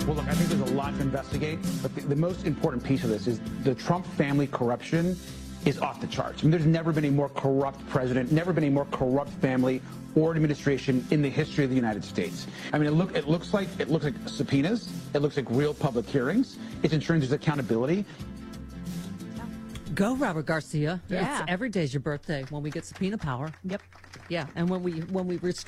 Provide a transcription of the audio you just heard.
Well, look, I think there's a lot to investigate, but the most important piece of this is the Trump family corruption is off the charts. I mean, there's never been a more corrupt president, never been a more corrupt family or administration in the history of the United States. I mean, it looks like subpoenas. It looks like real public hearings. It's ensuring there's accountability. Go, Robert Garcia. Yeah. Every day's your birthday when we get subpoena power. Yep. Yeah, and when we restore